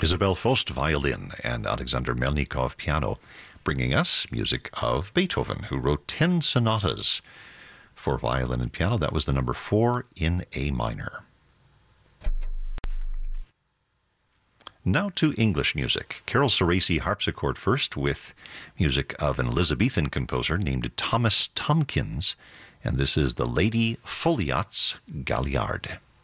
Isabel Faust violin and Alexander Melnikov piano, bringing us music of Beethoven, who wrote 10 sonatas for violin and piano. That was the number 4 in A minor. Now to English music. Carol Ceresi harpsichord first, with music of an Elizabethan composer named Thomas Tomkins, and this is the Lady Folliot's Galliard.